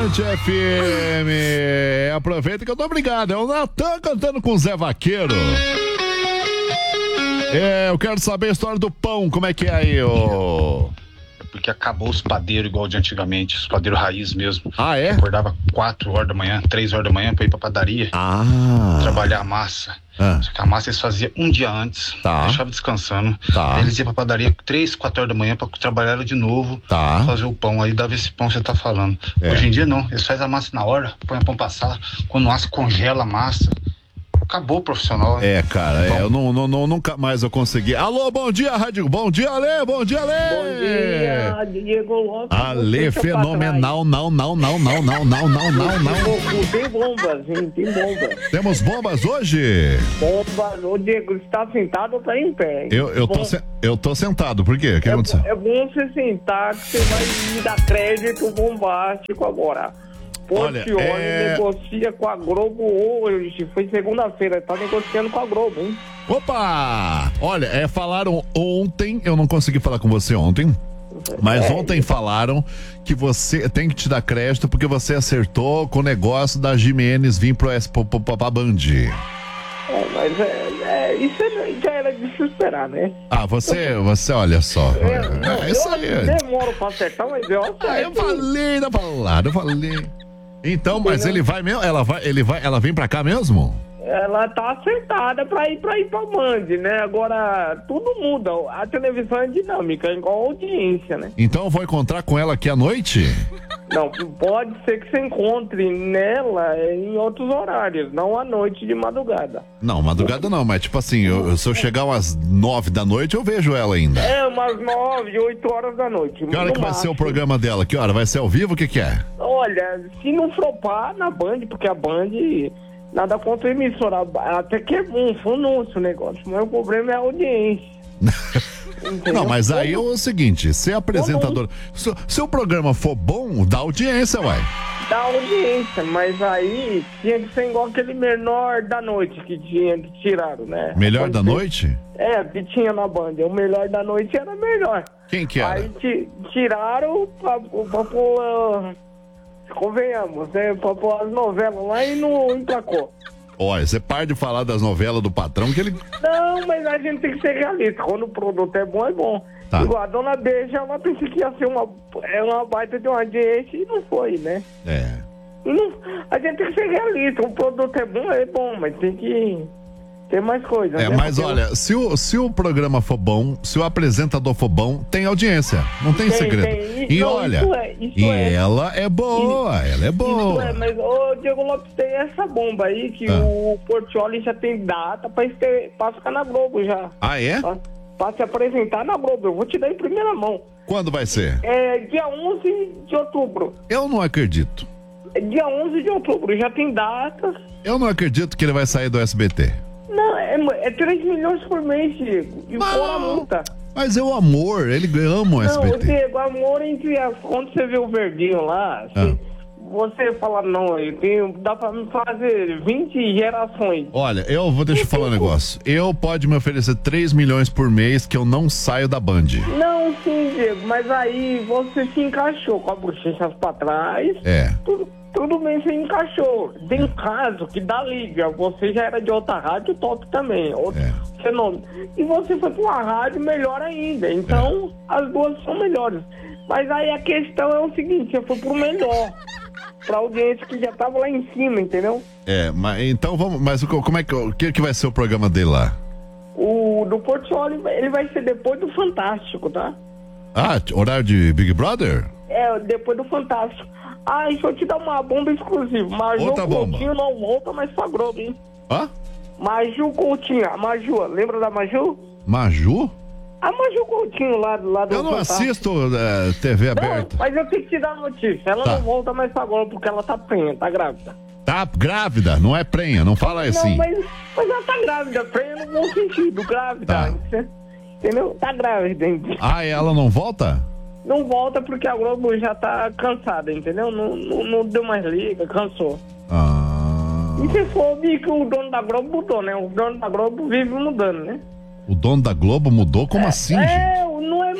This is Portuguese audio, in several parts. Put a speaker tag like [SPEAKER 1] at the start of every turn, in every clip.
[SPEAKER 1] FM, aproveita que eu tô obrigado. É o Natan cantando com o Zé Vaqueiro. Eu quero saber a história do pão, como é que é aí, ô?
[SPEAKER 2] Porque acabou os padeiros igual de antigamente, os padeiros raiz mesmo.
[SPEAKER 1] Ah, é?
[SPEAKER 2] Eu acordava 4 horas da manhã, 3 horas da manhã pra ir pra padaria. Trabalhar a massa. Só que a massa eles faziam um dia antes, deixava descansando. Eles iam pra padaria 3, 4 horas da manhã pra trabalhar ela de novo, fazer o pão. Aí dava esse pão que você tá falando. Hoje em dia não, eles fazem a massa na hora, põe o pão passar, quando assa, congela a massa. Acabou o profissional.
[SPEAKER 1] Cara, eu nunca mais eu consegui. Alô, bom dia, Rádio. Bom dia, Ale. Bom dia, Ale.
[SPEAKER 3] Bom dia, Diego Lopes.
[SPEAKER 1] Ale, fenomenal. Não.
[SPEAKER 3] Tem bombas, hein? Tem bombas.
[SPEAKER 1] Temos bombas hoje?
[SPEAKER 3] Bombas. Ô, Diego, você tá sentado ou tá em pé?
[SPEAKER 1] Eu tô sentado. Por quê? O que aconteceu?
[SPEAKER 3] É bom você sentar, que você vai me dar crédito bombástico agora. Portioli negocia com a Globo hoje, foi segunda-feira, tá negociando com a Globo, hein?
[SPEAKER 1] Opa! Olha, falaram ontem, eu não consegui falar com você ontem, mas ontem falaram que você tem que te dar crédito porque você acertou com o negócio da Jimenez vir pra Band.
[SPEAKER 3] Mas isso já era de se esperar, né?
[SPEAKER 1] Você olha só. Isso aí.
[SPEAKER 3] Demoro pra acertar, mas eu acerto.
[SPEAKER 1] Eu falei. Então, mas ele vai mesmo? Ela vem pra cá mesmo?
[SPEAKER 3] Ela tá acertada pra ir pra Band, né? Agora, tudo muda. A televisão é dinâmica, igual a audiência, né?
[SPEAKER 1] Então eu vou encontrar com ela aqui à noite?
[SPEAKER 3] Não, pode ser que você encontre nela em outros horários, não à noite de madrugada.
[SPEAKER 1] Não, madrugada não, mas tipo assim, se eu chegar umas 9 da noite, eu vejo ela ainda.
[SPEAKER 3] Umas 9, 8 horas da noite.
[SPEAKER 1] Que hora que vai ser o programa dela? Que hora? Vai ser ao vivo? O que é?
[SPEAKER 3] Olha, se não flopar na Band, porque a Band... Nada contra a emissora, até que é bom, foi anúncio o negócio, mas o problema é a audiência.
[SPEAKER 1] Não, mas aí é o seguinte, ser apresentador, se o programa for bom, dá audiência, ué.
[SPEAKER 3] Dá audiência, mas aí tinha que ser igual aquele Melhor da Noite que tiraram, né?
[SPEAKER 1] Melhor da Noite?
[SPEAKER 3] Que tinha na Band, o Melhor da Noite era melhor.
[SPEAKER 1] Quem que era?
[SPEAKER 3] Aí tiraram pra pôr... Convenhamos, né? Pra pôr as novelas lá e não emplacou.
[SPEAKER 1] Olha, você para de falar das novelas do patrão que ele...
[SPEAKER 3] Não, mas a gente tem que ser realista. Quando o produto é bom, é bom. Igual a Dona Beija, ela pensou que ia ser uma baita de uma audiência e não foi, né? A gente tem que ser realista. O produto é bom, mas tem que... Tem mais coisa, né?
[SPEAKER 1] Mas olha, se o programa for bom, se o apresentador for bom, tem audiência. Não tem segredo. Ela é boa, ela é boa.
[SPEAKER 3] Mas o Diego Lopes tem essa bomba aí, que o Portioli já tem data pra ficar na Globo já. Pra se apresentar na Globo. Eu vou te dar em primeira mão.
[SPEAKER 1] Quando vai ser?
[SPEAKER 3] Dia 11 de outubro.
[SPEAKER 1] Eu não acredito.
[SPEAKER 3] Dia 11 de outubro, já tem data.
[SPEAKER 1] Eu não acredito que ele vai sair do SBT.
[SPEAKER 3] Não, é 3 milhões por mês, Diego. E fora a multa.
[SPEAKER 1] Mas é o amor, ele ama o SBT.
[SPEAKER 3] Não, Diego, amor entre quando você vê o verdinho lá, você fala, não, dá pra me fazer 20 gerações.
[SPEAKER 1] Olha, deixa eu falar um negócio. Pode me oferecer 3 milhões por mês que eu não saio da Band.
[SPEAKER 3] Não, sim, Diego, mas aí você se encaixou com as bochechas pra trás. Tudo bem, você encaixou. Tem caso que dá liga. Você já era de outra rádio top também. Outro fenômeno. E você foi pra uma rádio melhor ainda. Então, as duas são melhores. Mas aí a questão é o seguinte: você foi pro melhor. Pra audiência que já tava lá em cima, entendeu?
[SPEAKER 1] Mas então vamos. Mas como é que vai ser o programa dele lá?
[SPEAKER 3] O do Portioli, ele vai ser depois do Fantástico, tá?
[SPEAKER 1] Horário de Big Brother?
[SPEAKER 3] Depois do Fantástico. Deixa eu te dar uma bomba exclusiva. Maju Coutinho não volta mais pra Globo, hein? Maju Coutinho, a Maju, lembra da Maju?
[SPEAKER 1] Maju?
[SPEAKER 3] A Maju Coutinho lá do
[SPEAKER 1] Eu não assisto TV aberta.
[SPEAKER 3] Mas eu tenho que te dar a notícia. Ela não volta mais pra Globo porque ela tá prenha, tá grávida.
[SPEAKER 1] Tá grávida, não é prenha, não fala assim.
[SPEAKER 3] Não, mas ela tá grávida, prenha no bom sentido, grávida. Entendeu? Tá grávida, hein?
[SPEAKER 1] Ela não volta?
[SPEAKER 3] Não volta porque a Globo já tá cansada, entendeu? Não deu mais liga, cansou. E se for que o dono da Globo mudou, né? O dono da Globo vive mudando, né?
[SPEAKER 1] O dono da Globo mudou? Como assim, gente?
[SPEAKER 3] Não é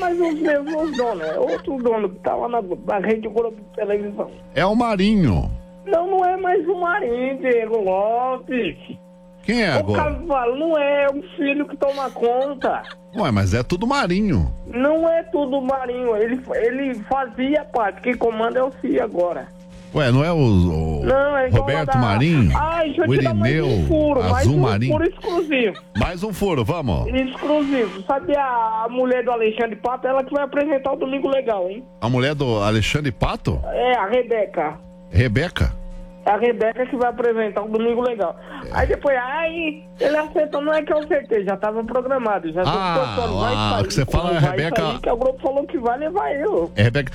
[SPEAKER 3] mais os mesmos donos, é outro dono que tá lá na Rede Globo de televisão.
[SPEAKER 1] É o Marinho.
[SPEAKER 3] Não é mais o Marinho, Diego Lopes.
[SPEAKER 1] Quem é agora?
[SPEAKER 3] O Cavalo não é o filho que toma conta.
[SPEAKER 1] Ué, mas é tudo Marinho.
[SPEAKER 3] Não é tudo Marinho, ele fazia parte, quem comanda é o Cia agora.
[SPEAKER 1] Ué, não é o
[SPEAKER 3] não, é
[SPEAKER 1] Roberto Marinho?
[SPEAKER 3] Deixa eu te dar mais um furo,
[SPEAKER 1] Azul Marinho.
[SPEAKER 3] Furo exclusivo.
[SPEAKER 1] Mais um furo, vamos.
[SPEAKER 3] Exclusivo. Sabe a mulher do Alexandre Pato? Ela que vai apresentar o Domingo Legal, hein?
[SPEAKER 1] A mulher do Alexandre Pato?
[SPEAKER 3] É, a Rebeca.
[SPEAKER 1] Rebeca?
[SPEAKER 3] É a Rebeca que vai apresentar o Domingo Legal. Aí depois, ele acertou, não é que eu acertei, já estava programado. Já
[SPEAKER 1] vai que você fala, Rebeca.
[SPEAKER 3] Sair, que o grupo falou que vai levar eu.
[SPEAKER 1] É, Rebeca.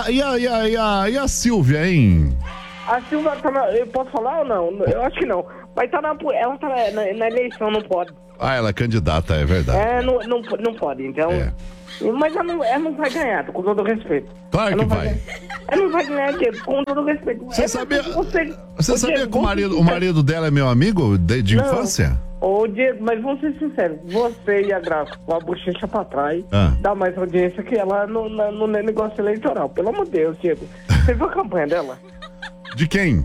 [SPEAKER 1] E a Silvia, hein?
[SPEAKER 3] A Silvia tá na. Eu posso falar ou não? Eu acho que não. Mas ela tá na eleição, não pode.
[SPEAKER 1] Ela é candidata, é verdade.
[SPEAKER 3] Não pode, então. É. Mas ela não vai ganhar, com todo respeito.
[SPEAKER 1] Claro que vai.
[SPEAKER 3] Ela não vai ganhar, com todo respeito.
[SPEAKER 1] Você sabia que o marido dela é meu amigo de infância?
[SPEAKER 3] Ô, Diego, mas vamos ser sinceros, você e a Graça com a bochecha pra trás dá mais audiência que ela no negócio eleitoral. Pelo amor de Deus, Diego. Você viu a campanha dela?
[SPEAKER 1] De quem?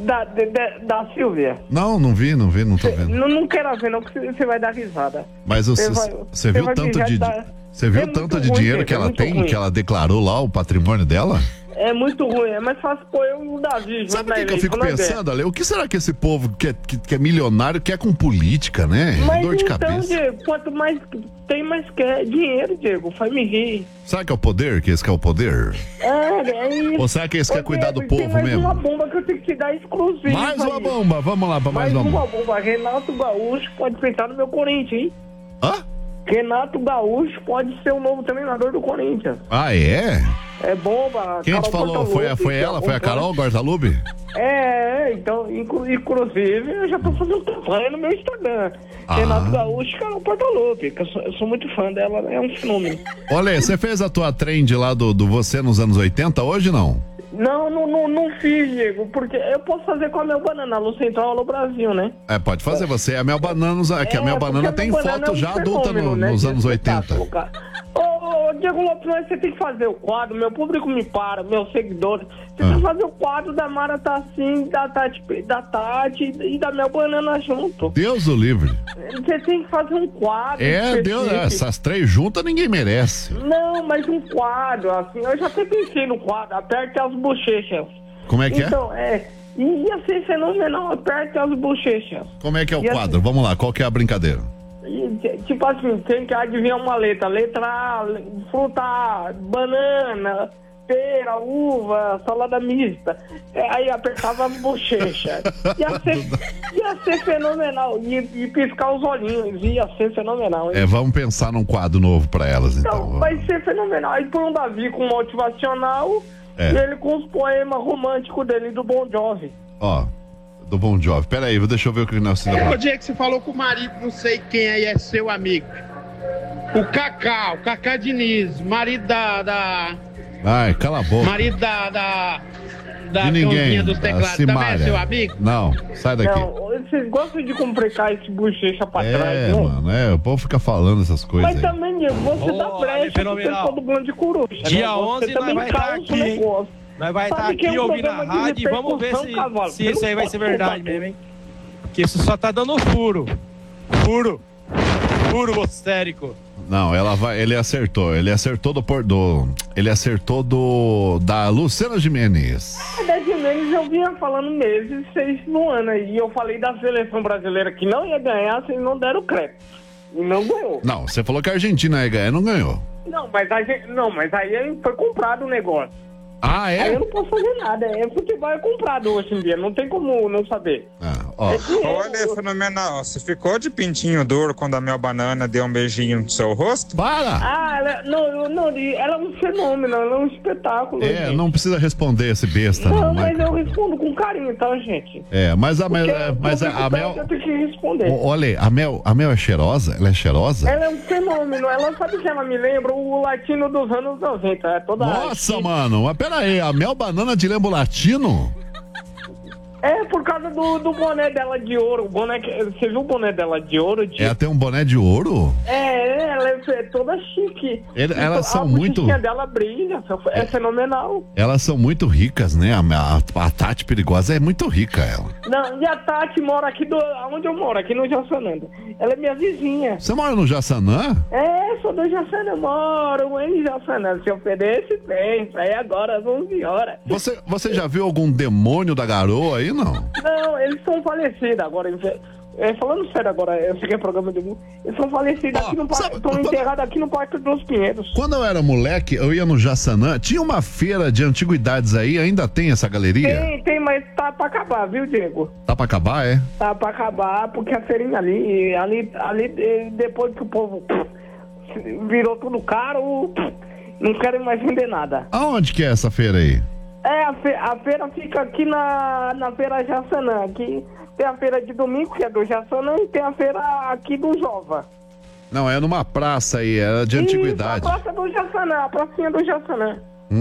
[SPEAKER 3] Da Silvia.
[SPEAKER 1] Não vi, não tô vendo.
[SPEAKER 3] Não quero ver, não, que você vai dar risada.
[SPEAKER 1] Mas você viu tanto de... Você viu tanto de dinheiro que ela tem, que ela declarou lá, o patrimônio dela?
[SPEAKER 3] É muito ruim, é mais fácil pôr eu e o Davi.
[SPEAKER 1] Sabe o que eu fico pensando, Ale? O que será que esse povo que é milionário quer com política, né?
[SPEAKER 3] Mas
[SPEAKER 1] dor de
[SPEAKER 3] então,
[SPEAKER 1] cabeça.
[SPEAKER 3] Diego, quanto mais tem, mais quer dinheiro, Diego. Faz me rir.
[SPEAKER 1] Será que é o poder? Que esse que é o poder?
[SPEAKER 3] É isso.
[SPEAKER 1] Ou será que esse quer cuidar do povo
[SPEAKER 3] mais
[SPEAKER 1] mesmo?
[SPEAKER 3] Uma bomba que eu tenho que te dar exclusiva.
[SPEAKER 1] Mais uma bomba, vamos lá pra mais uma
[SPEAKER 3] bomba. Renato Gaúcho pode enfrentar no meu Corinthians, hein?
[SPEAKER 1] Hã?
[SPEAKER 3] Renato Gaúcho pode ser o novo treinador do Corinthians.
[SPEAKER 1] Ah, é?
[SPEAKER 3] É bomba.
[SPEAKER 1] Quem te falou? Foi ela? Foi a Carol Gortalube?
[SPEAKER 3] Então, inclusive, eu já tô fazendo campanha no meu Instagram. Renato Gaúcho e Carol Gortalube, que eu sou muito fã dela, é um fenômeno.
[SPEAKER 1] Olha, você fez a tua trend lá do Você nos anos 80 hoje, não?
[SPEAKER 3] Não fiz, Diego, porque eu posso fazer com a Mel Banana, Alô Central, Alô Brasil, né?
[SPEAKER 1] Pode fazer você. A Mel Banana, a Mel Banana tem foto já adulta nos anos 80.
[SPEAKER 3] Ô, Diego Lopes, você tem que fazer o quadro, meu público me para, meus seguidores. Você tem que fazer o quadro da Mara Tassim, da Tati e da Mel Banana junto.
[SPEAKER 1] Deus o livre.
[SPEAKER 3] Você tem que fazer um quadro.
[SPEAKER 1] Deus, essas três juntas ninguém merece.
[SPEAKER 3] Não, mas um quadro, assim, eu já até pensei no quadro, aperte as bochechas.
[SPEAKER 1] Como é que
[SPEAKER 3] então, ia ser fenomenal, aperte as bochechas.
[SPEAKER 1] Como é que é o quadro? Assim, vamos lá, qual que é a brincadeira?
[SPEAKER 3] Tipo assim, tem que adivinhar uma letra. Letra A, fruta A, banana, pera, uva, salada mista. Aí apertava a bochecha. Ia ser fenomenal. E piscar os olhinhos, ia ser fenomenal. Hein?
[SPEAKER 1] Vamos pensar num quadro novo pra elas, então.
[SPEAKER 3] Vai ser fenomenal. Aí põe um Davi com motivacional e ele com os poemas românticos dele do Bon Jovi.
[SPEAKER 1] Do Bon Jovi. Pera aí, deixa eu ver o que nós temos.
[SPEAKER 4] O dia que você falou com o marido, não sei quem aí é seu amigo. O Cacá Diniz, marido da...
[SPEAKER 1] Ai, cala a boca.
[SPEAKER 4] Marido da
[SPEAKER 1] de ninguém,
[SPEAKER 4] dos teclados. Também é seu amigo?
[SPEAKER 1] Não, sai daqui.
[SPEAKER 3] Não, vocês gostam de complicar esse bochecha pra trás, não?
[SPEAKER 1] Mano, o povo fica falando essas coisas.
[SPEAKER 3] Mas também, Diego, você dá brecha pro pessoal do Bando de Coruja.
[SPEAKER 5] Dia
[SPEAKER 3] né?
[SPEAKER 5] 11 nós vai estar aqui, nós vai estar aqui ouvindo a rádio e vamos ver se isso aí vai ser verdade mesmo, hein? Porque isso só tá dando furo, histérico.
[SPEAKER 1] Não, ele acertou da Luciana Gimenez.
[SPEAKER 3] Da Gimenez eu vinha falando meses, 6 no ano aí, eu falei da seleção brasileira que não ia ganhar, vocês não deram crédito, e não ganhou.
[SPEAKER 1] Não, você falou que a Argentina ia ganhar, não ganhou.
[SPEAKER 3] Não, mas aí foi comprado o negócio.
[SPEAKER 1] Ah, é?
[SPEAKER 3] Aí eu não posso fazer nada. Futebol é comprado hoje em dia. Não tem como não saber.
[SPEAKER 6] Olha, fenomenal. Você ficou de pintinho duro quando a Mel Banana deu um beijinho no seu rosto?
[SPEAKER 1] Para!
[SPEAKER 3] Ela é um fenômeno. Ela é um espetáculo.
[SPEAKER 1] Gente. Não precisa responder esse besta.
[SPEAKER 3] Não, mas eu respondo com carinho, tá, gente?
[SPEAKER 1] Mas a Mel...
[SPEAKER 3] Eu tenho que responder.
[SPEAKER 1] Olha, a Mel é cheirosa? Ela é cheirosa?
[SPEAKER 3] Ela é um fenômeno. Ela sabe que ela me lembra o latino dos anos 90.
[SPEAKER 1] Nossa, mano. Mas pera aí, a Mel Banana te lembra o latino?
[SPEAKER 3] É, por causa do boné dela de ouro. Você viu o boné dela de ouro?
[SPEAKER 1] Ela tem um boné de ouro?
[SPEAKER 3] Ela é toda chique.
[SPEAKER 1] Elas são muito...
[SPEAKER 3] A bochichinha dela brilha, é fenomenal.
[SPEAKER 1] Elas são muito ricas, né? A Tati Perigosa é muito rica, ela.
[SPEAKER 3] Não, e a Tati mora aqui onde eu moro, aqui no Jaçanã. Ela é minha vizinha.
[SPEAKER 1] Você mora no Jaçanã?
[SPEAKER 3] Sou do Jaçanã, moro em Jaçanã. Se oferece, tem. Aí agora, às 11 horas.
[SPEAKER 1] Você já viu algum demônio da garoa aí, não?
[SPEAKER 3] Não, eles são falecidos agora. Falando sério agora, eu sei que é programa de música. Eles são falecidos aqui no parque. Estão enterrados aqui no Parque dos Pinheiros.
[SPEAKER 1] Quando eu era moleque, eu ia no Jaçanã. Tinha uma feira de antiguidades aí. Ainda tem essa galeria?
[SPEAKER 3] Tem, mas tá pra acabar, viu, Diego?
[SPEAKER 1] Tá pra acabar, é?
[SPEAKER 3] Tá pra acabar, porque a feirinha ali depois que o povo virou tudo caro, não querem mais vender nada.
[SPEAKER 1] Aonde que é essa feira aí?
[SPEAKER 3] A feira fica aqui na Feira Jaçanã. Aqui tem a feira de domingo, que é do Jaçanã, e tem a feira aqui do Jova.
[SPEAKER 1] Não, é numa praça aí, é de antiguidade.
[SPEAKER 3] A praça do Jaçanã, a pracinha do Jaçanã.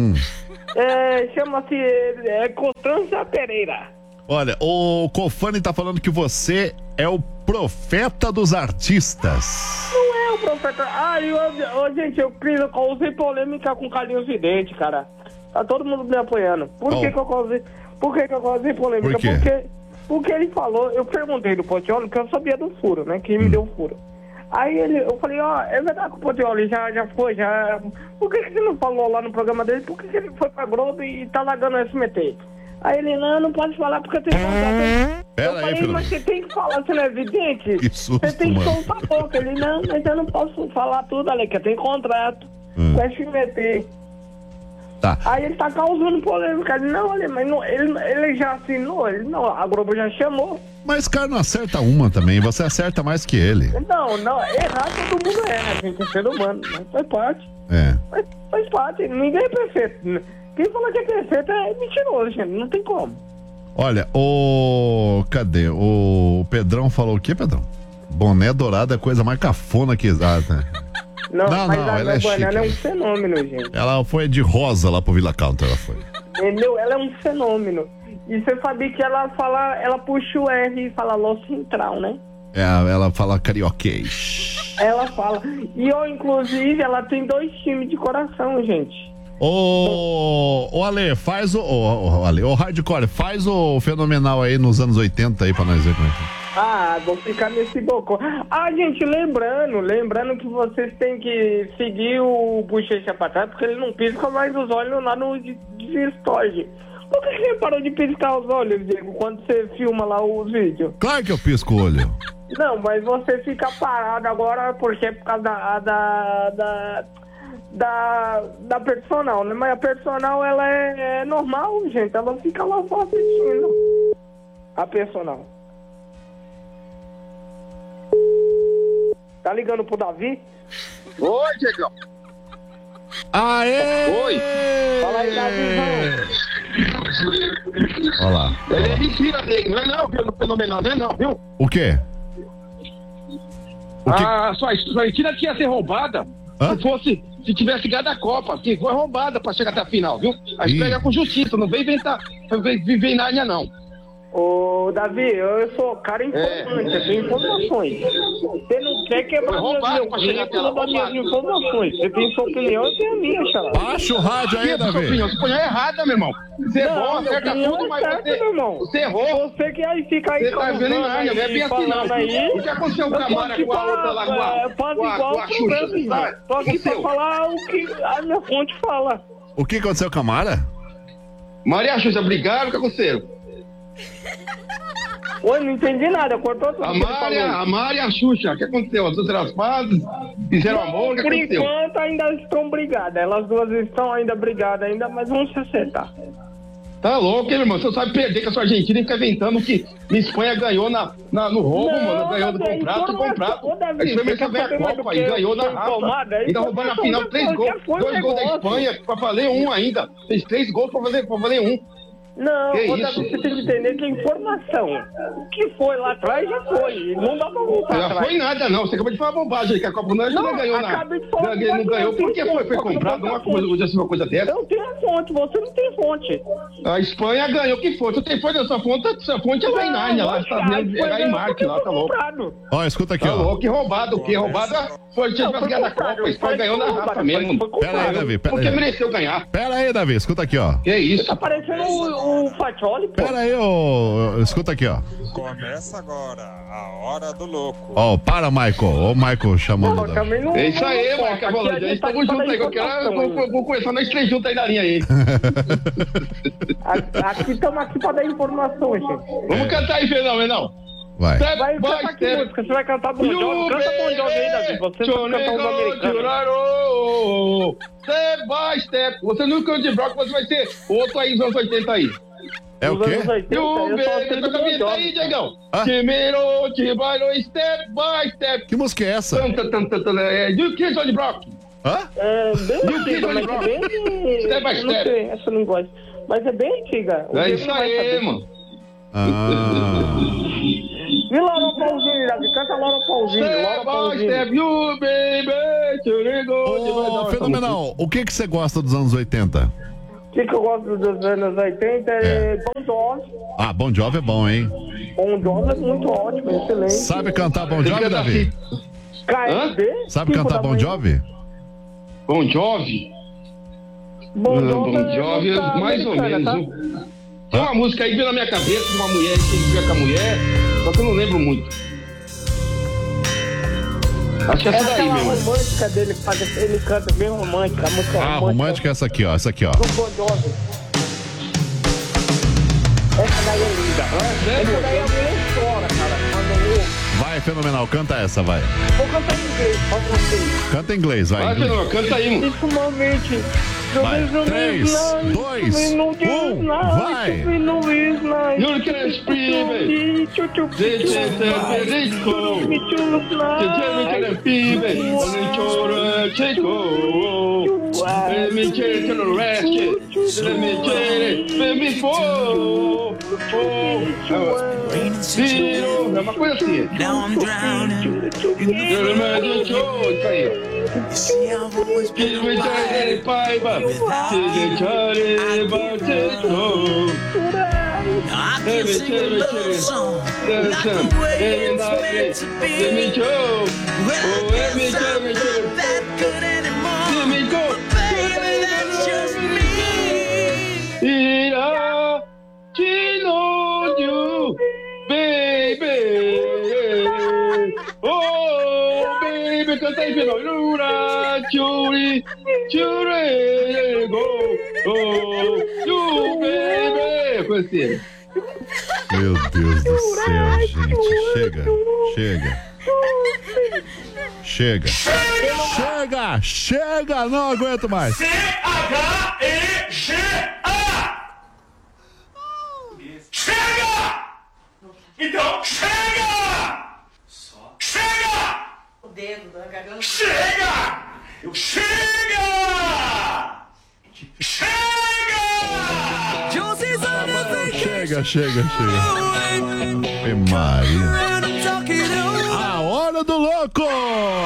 [SPEAKER 3] Chama-se Constância Pereira.
[SPEAKER 1] Olha, o Cofani tá falando que você é o profeta dos artistas.
[SPEAKER 3] Não é o profeta. Gente, eu causei polêmica com Carlinhos Vidente, cara. Tá todo mundo me apoiando. Por que eu causei polêmica?
[SPEAKER 1] Por quê?
[SPEAKER 3] Porque ele falou, eu perguntei do Portiolli, que eu sabia do furo, né? Que me deu o furo. Aí eu falei, é verdade que o Portiolli já foi. Por que você não falou lá no programa dele? Por que ele foi pra Globo e tá largando o SMT? Aí ele, não pode falar porque eu tenho contato. Eu falei, mas você tem que falar, você não é evidente?
[SPEAKER 1] Que susto,
[SPEAKER 3] você tem que soltar a boca. Ele, não, mas eu não posso falar tudo, Ale, que eu tenho contrato com o SMT.
[SPEAKER 1] Tá.
[SPEAKER 3] Aí ele tá causando polêmica. Ele, não, Ale, mas não, ele já assinou, a Globo já chamou.
[SPEAKER 1] Mas cara não acerta uma também, você acerta mais que ele.
[SPEAKER 3] Não, errar todo mundo a gente é ser humano, mas faz parte. Faz parte, ninguém é perfeito. Quem fala que é perfeito é mentiroso, gente, não tem como.
[SPEAKER 1] Olha, cadê? O Pedrão falou o quê, Pedrão? Boné dourado é coisa mais cafona que exata.
[SPEAKER 3] Não, ela é chique. Ela é um fenômeno, gente.
[SPEAKER 1] Ela foi de rosa lá pro Vila Country, ela foi.
[SPEAKER 3] Entendeu? Ela é um fenômeno. E você sabia que ela puxa o R e fala Lo Central, né?
[SPEAKER 1] Ela fala carioquês.
[SPEAKER 3] Ela fala. E inclusive, ela tem 2 times de coração, gente.
[SPEAKER 1] Ô Ale, faz o Hardcore, faz o Fenomenal aí nos anos 80 aí pra nós ver como é que é.
[SPEAKER 3] Vou ficar nesse bocó. Gente, lembrando que vocês têm que seguir o Bochecha pra trás, porque ele não pisca mais os olhos lá no Discord. Por que você parou de piscar os olhos, Diego, quando você filma lá os vídeos?
[SPEAKER 1] Claro que eu pisco o olho.
[SPEAKER 3] Não, mas você fica parado agora porque é por causa da personal, né? Mas a personal, ela é normal, gente. Ela fica lá só assistindo. A personal. Tá ligando pro Davi?
[SPEAKER 4] Oi, Diegão.
[SPEAKER 1] Aê!
[SPEAKER 4] Oi.
[SPEAKER 3] Fala aí, Davizão.
[SPEAKER 1] Olha lá.
[SPEAKER 4] Ele é mentira dele, não é não, viu? Fenomenal, não é não, viu?
[SPEAKER 1] O quê?
[SPEAKER 4] Sua Argentina tinha ser roubada se tivesse ganhado a Copa, que foi roubada pra chegar até a final, viu? A gente pega com justiça, não vem inventar, viver em Nárnia, não.
[SPEAKER 3] Ô, Davi, eu sou cara informante, eu tenho informações. Você não quer quebrar minhas informações. Você tem sua opinião, eu tenho a minha, xará.
[SPEAKER 1] Baixa o rádio aí, Davi.
[SPEAKER 4] Sua opinião é errada, meu irmão. Você errou, acerta tudo, mas você errou.
[SPEAKER 3] Você que aí fica aí.
[SPEAKER 4] Você tá vendo em Nárnia, não é bem assim, não. O que aconteceu com a Camara com a outra lá, com a Xuxa?
[SPEAKER 3] Tô aqui pra falar o que a minha fonte fala.
[SPEAKER 1] O que aconteceu com a Mara?
[SPEAKER 4] Maria e a Xuxa brigaram, o que aconteceu?
[SPEAKER 3] Oi, não entendi nada, cortou tudo.
[SPEAKER 4] A Mara e a Xuxa, o que aconteceu? As duas eram pazes, fizeram amor, o que aconteceu?
[SPEAKER 3] Por enquanto ainda estão brigadas, elas duas estão ainda brigadas ainda, mas vão se acertar.
[SPEAKER 4] Tá louco, hein, irmão? Você sabe perder com a sua Argentina e fica inventando que a Espanha ganhou no roubo, mano. Ganhou do contrato. A Espanha veio a Copa e ganhou na raça. Ainda roubando na final 3 gols. 2 gols da Espanha pra valer 1 ainda. Fez 3 gols pra valer 1.
[SPEAKER 3] Não, você tem que entender que a informação que foi lá atrás já foi. Não dá pra voltar atrás.
[SPEAKER 4] Já foi nada, não. Você acabou de falar bobagem, que a Copa do Mundo não ganhou nada. Não ganhou. Por que foi comprado uma coisa dessa?
[SPEAKER 3] Eu tenho a fonte, você não tem fonte.
[SPEAKER 4] A Espanha ganhou. Que fonte? Você tem fonte dessa fonte? Essa fonte é lá em Nárnia, lá. Tá vendo? É em Marte, lá, tá louco.
[SPEAKER 1] Ó, escuta aqui,
[SPEAKER 4] ó. Tá louco, que roubado. Que roubada foi tinha que ganhar da Copa. A Espanha ganhou na raça mesmo.
[SPEAKER 1] Pera aí, Davi.
[SPEAKER 4] Porque mereceu ganhar.
[SPEAKER 1] Pera aí, Davi. Escuta aqui, ó.
[SPEAKER 4] Que isso?
[SPEAKER 3] Tá parecendo o Fatioli, pô.
[SPEAKER 1] Pera aí, escuta aqui, ó.
[SPEAKER 6] Começa agora a Hora do Louco.
[SPEAKER 1] Ó, para, Michael. Ó, o Michael chamando.
[SPEAKER 4] É isso aí, Michael. A gente tamo junto aí. Vou começar nós três juntos aí na linha aí.
[SPEAKER 3] Aqui estamos aqui pra dar informação, gente.
[SPEAKER 4] Vamos cantar aí, Fenomenal.
[SPEAKER 1] Vai.
[SPEAKER 3] Vai cantar que música? Você vai cantar Bon Jovi? Canta Bon Jovi aí, Davi. Você vai cantar os americanos.
[SPEAKER 4] Step by step. Você no canto de bloco, você vai ser outro aí dos anos 80 aí.
[SPEAKER 1] É o quê?
[SPEAKER 4] Você toca a vinheta aí, Diegão. Timero, Tibairo, step by step.
[SPEAKER 1] Que música é essa?
[SPEAKER 4] Do Kids on the Block.
[SPEAKER 1] Hã?
[SPEAKER 3] Bem antiga, mas é bem...
[SPEAKER 4] Step by step.
[SPEAKER 3] Não sei, essa eu não gosto. Mas é bem antiga.
[SPEAKER 4] É isso aí, mano.
[SPEAKER 3] E Laura Paulzinho, Davi? Canta Laura Paulzinho. Laura Paulzinho.
[SPEAKER 4] Step you, baby.
[SPEAKER 1] Ô, Fenomenal, o que você gosta dos anos 80?
[SPEAKER 3] O que eu gosto dos anos 80 é Bon Jovi.
[SPEAKER 1] Ah, Bon Jovi é bom, hein?
[SPEAKER 3] Bon Jovi é muito ótimo, excelente.
[SPEAKER 1] Sabe cantar Bon Jovi, Davi?
[SPEAKER 3] KSD?
[SPEAKER 1] Sabe cantar Bon Jovi?
[SPEAKER 4] Bon Jovi? Bon Jovi, mais ou menos. Tá? Tem uma música aí que veio na minha cabeça de uma mulher que ele com a mulher, só que eu não lembro muito. Acho que é essa daí mesmo.
[SPEAKER 3] A romântica dele, ele canta bem romântica, a música
[SPEAKER 1] romântica é essa aqui, ó. Essa aqui, ó.
[SPEAKER 3] Do Bon Jovi. Essa daí é linda. Essa daí é a mulher chora, cara.
[SPEAKER 1] Vai, Fenomenal, canta essa, vai.
[SPEAKER 3] Vou cantar em inglês, pode você.
[SPEAKER 1] Canta em inglês, vai.
[SPEAKER 4] Vai, Fenomenal, canta aí, mano.
[SPEAKER 3] Ultimamente.
[SPEAKER 1] Vai, 3, 2, 1, vai!
[SPEAKER 4] You can scream it! É uma coisa assim. Now I'm drowning. Isso aí. Canta aí, Final. Churi, churi, go, you baby. Conheci.
[SPEAKER 1] Meu Deus do céu, gente. Chega, não aguento mais.
[SPEAKER 7] CHEGA. Chega! Então, chega! Chega! O dedo da garganta. Chega! Chega!
[SPEAKER 1] Chega. Maria. A Hora do Louco!